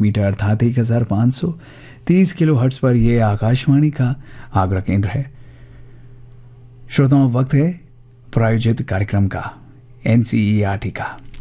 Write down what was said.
Metre अर्थात 1530 kilohertz पर यह आकाशवाणी का आगरा केंद्र है। श्रोताओं, वक्त है प्रायोजित कार्यक्रम का, NCERT का।